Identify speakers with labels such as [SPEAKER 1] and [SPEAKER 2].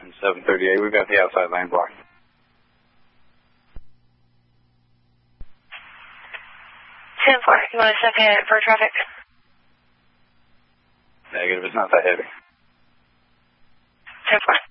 [SPEAKER 1] and 738. We've got the outside lane blocked.
[SPEAKER 2] 10-4, you want to check it for traffic?
[SPEAKER 1] Negative, it's not that heavy.
[SPEAKER 2] 10-4.